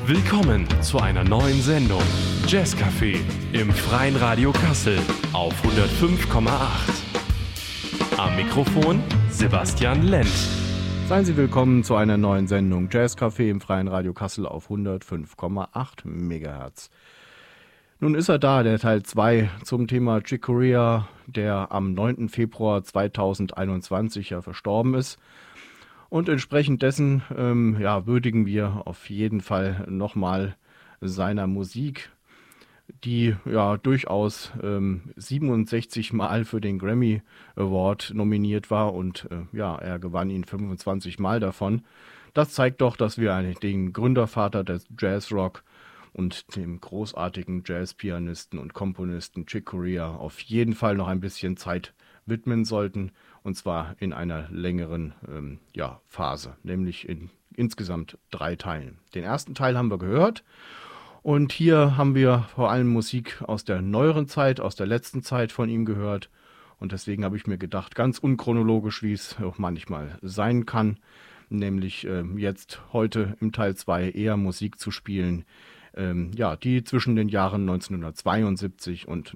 Willkommen zu einer neuen Sendung Jazzcafé im Freien Radio Kassel auf 105,8. Am Mikrofon Sebastian Lent. Seien Sie willkommen zu einer neuen Sendung Jazzcafé im Freien Radio Kassel auf 105,8 MHz. Nun ist er da, der Teil 2 zum Thema Chick Corea, der am 9. Februar 2021 ja verstorben ist. Und entsprechend dessen würdigen wir auf jeden Fall nochmal seiner Musik, die ja durchaus 67 Mal für den Grammy Award nominiert war und er gewann ihn 25 Mal davon. Das zeigt doch, dass wir den Gründervater des Jazzrock und dem großartigen Jazzpianisten und Komponisten Chick Corea auf jeden Fall noch ein bisschen Zeit widmen sollten, und zwar in einer längeren Phase, nämlich in insgesamt 3 Teilen. Den ersten Teil haben wir gehört und hier haben wir vor allem Musik aus der neueren Zeit, aus der letzten Zeit von ihm gehört, und deswegen habe ich mir gedacht, ganz unchronologisch, wie es auch manchmal sein kann, nämlich jetzt heute im Teil 2 eher Musik zu spielen, die zwischen den Jahren 1972 und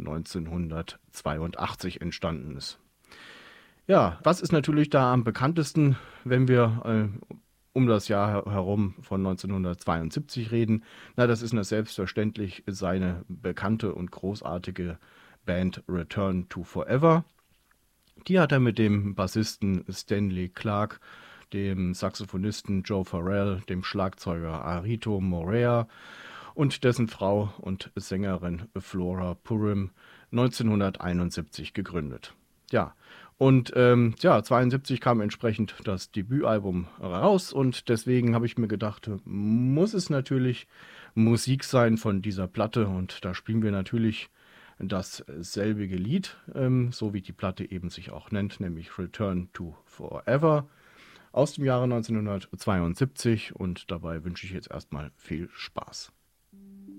1982 entstanden ist. Ja, was ist natürlich da am bekanntesten, wenn wir um das Jahr herum von 1972 reden? Na, das ist selbstverständlich seine bekannte und großartige Band Return to Forever. Die hat er mit dem Bassisten Stanley Clarke, dem Saxophonisten Joe Farrell, dem Schlagzeuger Arito Morea und dessen Frau und Sängerin Flora Purim 1971 gegründet. Ja, und 1972 kam entsprechend das Debütalbum raus und deswegen habe ich mir gedacht, muss es natürlich Musik sein von dieser Platte, und da spielen wir natürlich dasselbige Lied, so wie die Platte eben sich auch nennt, nämlich Return to Forever aus dem Jahre 1972, und dabei wünsche ich jetzt erstmal viel Spaß.